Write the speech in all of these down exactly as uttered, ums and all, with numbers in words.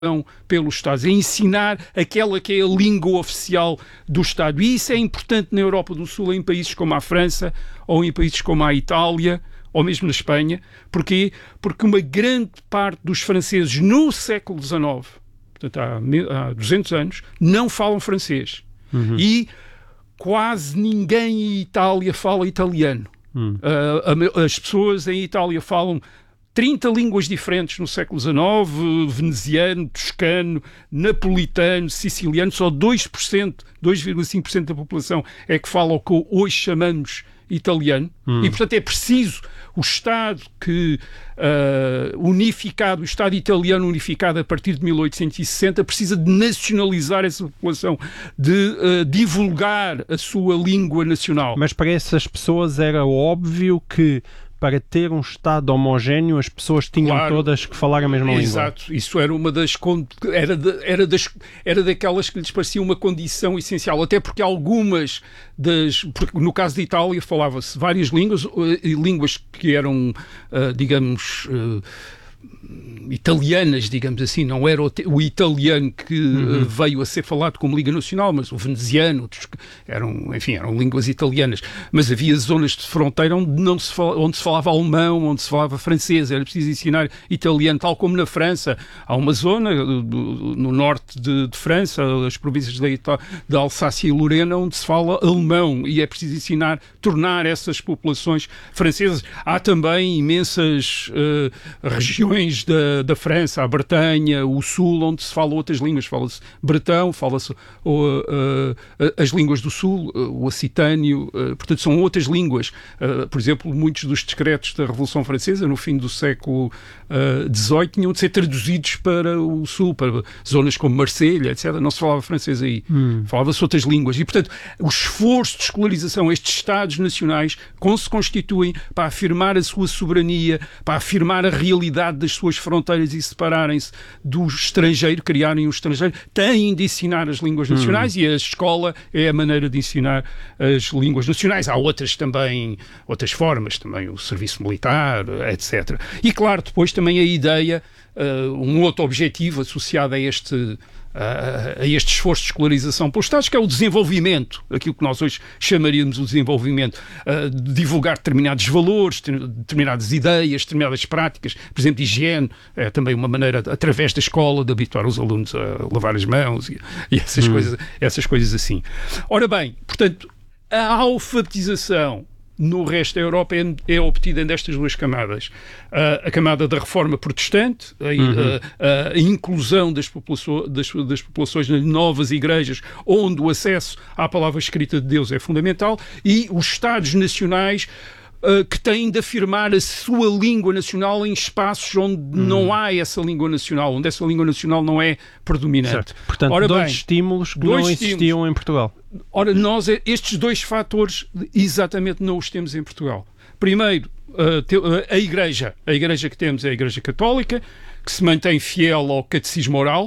pelos Estados, é ensinar aquela que é a língua oficial do Estado. E isso é importante na Europa do Sul, em países como a França, ou em países como a Itália, ou mesmo na Espanha. Porquê? Porque uma grande parte dos franceses no século dezenove, portanto há, há duzentos anos, não falam francês. Uhum. E quase ninguém em Itália fala italiano. Uhum. Uh, as pessoas em Itália falam trinta línguas diferentes no século dezenove, veneziano, toscano, napolitano, siciliano. Só dois por cento, dois vírgula cinco por cento da população é que fala o que hoje chamamos italiano. Hum. E, portanto, é preciso o Estado que, uh, unificado, o Estado italiano unificado a partir de mil oitocentos e sessenta, precisa de nacionalizar essa população, de uh, divulgar a sua língua nacional. Mas para essas pessoas era óbvio que para ter um Estado homogéneo, as pessoas tinham claro, todas que falar a mesma língua. Exato. Isso era uma das... Era, de, era, das, era daquelas que lhes parecia uma condição essencial. Até porque algumas das... Porque no caso de Itália falava-se várias línguas, línguas que eram, digamos... italianas, digamos assim, não era o, te- o italiano que uhum. uh, veio a ser falado como língua nacional, mas o veneziano, eram, enfim, eram línguas italianas. Mas havia zonas de fronteira onde, não se fala, onde se falava alemão, onde se falava francês, era preciso ensinar italiano, tal como na França. Há uma zona do, do, no norte de, de França, as províncias da, Ita- da Alsácia e Lorena, onde se fala alemão, e é preciso ensinar, tornar essas populações francesas. Há também imensas uh, regiões Da, da França, a Bretanha, o Sul, onde se fala outras línguas. Fala-se bretão, fala-se uh, uh, as línguas do Sul, uh, o occitânio, uh, portanto são outras línguas. Uh, por exemplo, muitos dos decretos da Revolução Francesa, no fim do século dezoito, uh, tinham de ser traduzidos para o Sul, para zonas como Marselha, etcétera. Não se falava francês aí, hum. falava-se outras línguas. E, portanto, o esforço de escolarização, estes Estados nacionais, como se constituem para afirmar a sua soberania, para afirmar a realidade das suas fronteiras e separarem-se do estrangeiro, criarem o estrangeiro, têm de ensinar as línguas nacionais, hum. e a escola é a maneira de ensinar as línguas nacionais. Há outras também, outras formas, também o serviço militar, etcétera. E claro, depois também a ideia, uh, um outro objetivo associado a este a este esforço de escolarização pelos Estados, que é o desenvolvimento, aquilo que nós hoje chamaríamos o desenvolvimento, uh, de divulgar determinados valores, determinadas ideias, determinadas práticas, por exemplo, de higiene, é também uma maneira, através da escola, de habituar os alunos a lavar as mãos e, e essas, hum. coisas, essas coisas assim. Ora bem, portanto, a alfabetização no resto da Europa é, é obtida nestas duas camadas. Uh, a camada da reforma protestante, a, uhum. a, a inclusão das, populaço, das, das populações nas novas igrejas, onde o acesso à palavra escrita de Deus é fundamental, e os Estados nacionais Uh, que têm de afirmar a sua língua nacional em espaços onde hum. não há essa língua nacional, onde essa língua nacional não é predominante. Certo. Portanto, Ora dois bem, estímulos que dois não existiam estímulos. Em Portugal. Ora, nós, estes dois fatores exatamente não os temos em Portugal. Primeiro, uh, te, uh, a Igreja. A Igreja que temos é a Igreja Católica, que se mantém fiel ao catecismo oral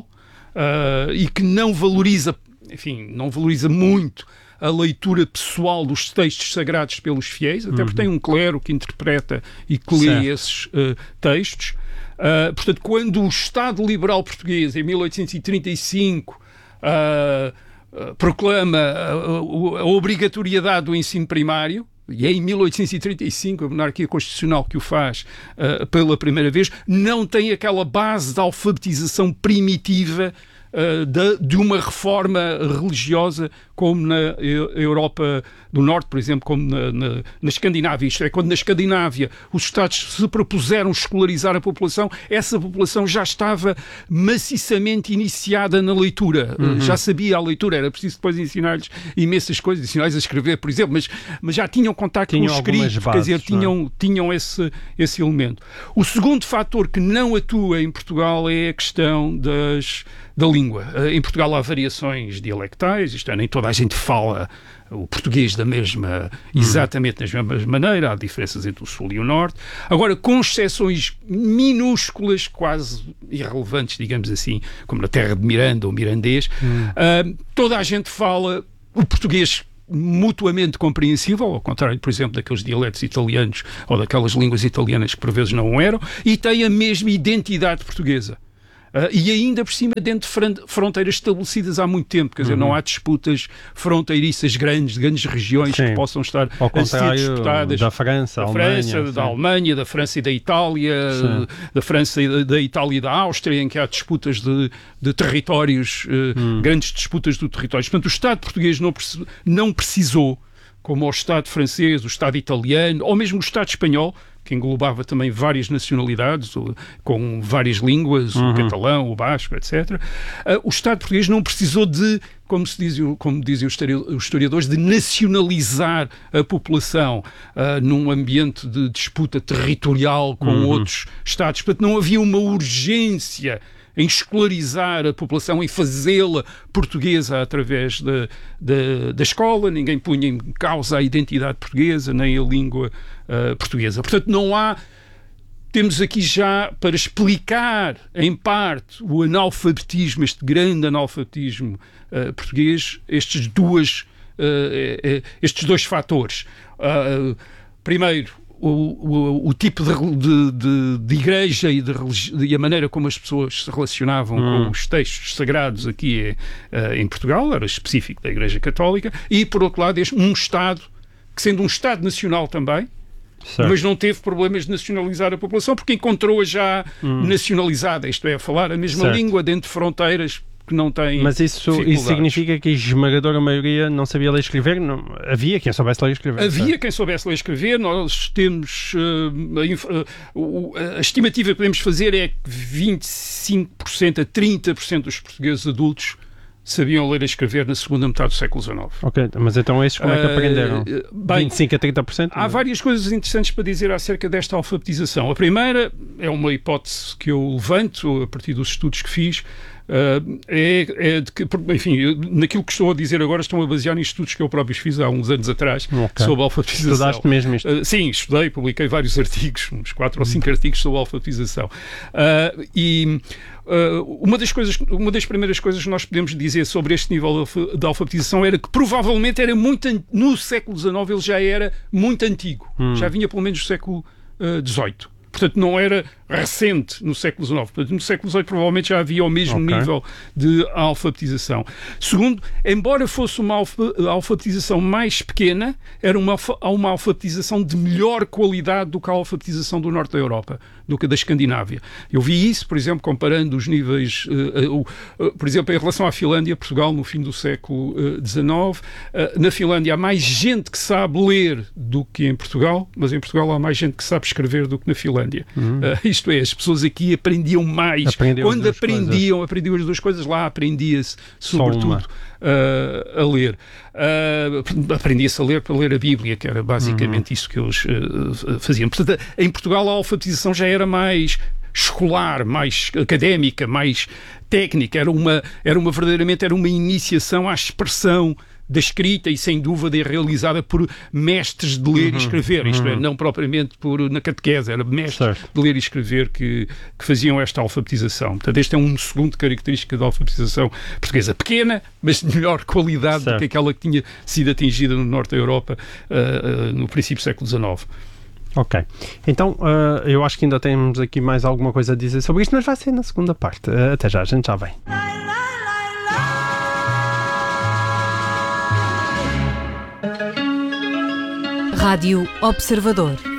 uh, e que não valoriza, enfim, não valoriza muito a leitura pessoal dos textos sagrados pelos fiéis, até uhum. porque tem um clero que interpreta e que lê certo. esses uh, textos. Uh, portanto, quando o Estado Liberal Português, em mil oitocentos e trinta e cinco, uh, uh, proclama a, a, a obrigatoriedade do ensino primário, e é em mil oitocentos e trinta e cinco a monarquia constitucional que o faz uh, pela primeira vez, não tem aquela base de alfabetização primitiva Uh, de, de uma reforma religiosa como na Europa do Norte, por exemplo, como na, na, na Escandinávia. Isto é, quando na Escandinávia os Estados se propuseram escolarizar a população, essa população já estava maciçamente iniciada na leitura. Uhum. Uh, já sabia a leitura, era preciso depois ensinar-lhes imensas coisas, ensinar-lhes a escrever, por exemplo, mas, mas já tinham contacto tinham com o escrito, bases, quer dizer, tinham, tinham esse, esse elemento. O segundo fator que não atua em Portugal é a questão das... da língua. Em Portugal há variações dialectais, isto é, nem toda a gente fala o português da mesma, exatamente da mesma maneira, há diferenças entre o Sul e o Norte. Agora, com exceções minúsculas, quase irrelevantes, digamos assim, como na terra de Miranda ou mirandês, hum. uh, toda a gente fala o português mutuamente compreensível, ao contrário, por exemplo, daqueles dialetos italianos ou daquelas línguas italianas que por vezes não eram, e tem a mesma identidade portuguesa. Uh, e ainda por cima dentro de fronteiras estabelecidas há muito tempo, quer dizer, uhum. não há disputas fronteiriças grandes, de grandes regiões sim. que possam estar Ao a ser disputadas. Da França, da Alemanha, França, da Alemanha, da França e da Itália, sim. da França e da, da Itália e da Áustria, em que há disputas de, de territórios, uh, hum. grandes disputas de territórios. Portanto, o Estado português não, não precisou, como o Estado francês, o Estado italiano, ou mesmo o Estado espanhol, que englobava também várias nacionalidades, com várias línguas, uhum. o catalão, o basco, etcétera. Uh, o Estado português não precisou de, como se diz, como dizem os historiadores, de nacionalizar a população uh, num ambiente de disputa territorial com uhum. outros Estados. Portanto, não havia uma urgência em escolarizar a população e fazê-la portuguesa através da, da, da escola. Ninguém punha em causa a identidade portuguesa, nem a língua uh, portuguesa. Portanto, não há... Temos aqui já, para explicar, em parte, o analfabetismo, este grande analfabetismo uh, português, estes, duas, uh, uh, estes dois fatores. Uh, primeiro, O, o, o tipo de, de, de, de igreja e, de, e a maneira como as pessoas se relacionavam hum. com os textos sagrados aqui é, em Portugal, era específico da Igreja Católica, e, por outro lado, um Estado, que sendo um Estado nacional também, certo. Mas não teve problemas de nacionalizar a população, porque encontrou-a já hum. nacionalizada, isto é, a falar a mesma certo. língua dentro de fronteiras que não tem. Mas isso, isso significa que a esmagadora maioria não sabia ler e escrever? Não, havia quem soubesse ler e escrever. Havia certo? quem soubesse ler e escrever. Nós temos uh, a, uh, a estimativa que podemos fazer é que vinte e cinco por cento a trinta por cento dos portugueses adultos sabiam ler e escrever na segunda metade do século dezenove. Ok, mas então esses como é que aprenderam? Uh, bem, vinte e cinco a trinta por cento? Há várias coisas interessantes para dizer acerca desta alfabetização. A primeira é uma hipótese que eu levanto a partir dos estudos que fiz. Uh, é, é de que, enfim, eu, naquilo que estou a dizer agora estou a basear em estudos que eu próprio fiz há uns anos atrás okay. sobre a alfabetização. Estudaste mesmo isto? Uh, sim, estudei, publiquei vários artigos, uns quatro ou cinco artigos sobre a alfabetização. Uh, e uh, uma das coisas, uma das primeiras coisas que nós podemos dizer sobre este nível de alfabetização era que provavelmente era muito, no século dezenove ele já era muito antigo, hum. já vinha pelo menos do século dezoito. Portanto, não era recente no século dezenove. Portanto, no século dezoito provavelmente já havia o mesmo okay. nível de alfabetização. Segundo, embora fosse uma alfabetização mais pequena, era uma, uma alfabetização de melhor qualidade do que a alfabetização do norte da Europa, do que a da Escandinávia. Eu vi isso, por exemplo, comparando os níveis, uh, uh, uh, por exemplo, em relação à Finlândia, Portugal no fim do século dezenove. Uh, na Finlândia há mais gente que sabe ler do que em Portugal, mas em Portugal há mais gente que sabe escrever do que na Finlândia. Uhum. Uh, isto é, as pessoas aqui aprendiam mais. Aprendiam Quando aprendiam, coisas. aprendiam as duas coisas, lá aprendia-se, sobretudo, uh, a ler. Uh, aprendia-se a ler para ler a Bíblia, que era basicamente uhum. isso que eles uh, faziam. Portanto, em Portugal a alfabetização já era mais escolar, mais académica, mais técnica. Era uma, era uma verdadeiramente era uma iniciação à expressão da escrita e, sem dúvida, realizada por mestres de ler uhum, e escrever, isto uhum. é, não propriamente por, na catequese, era mestres certo. de ler e escrever que, que faziam esta alfabetização. Portanto, este é um segundo característica da alfabetização portuguesa. Pequena, mas de melhor qualidade certo. do que aquela que tinha sido atingida no norte da Europa uh, uh, no princípio do século dezenove. Ok. Então, uh, eu acho que ainda temos aqui mais alguma coisa a dizer sobre isto, mas vai ser na segunda parte. Uh, até já, a gente já vem. Rádio Observador.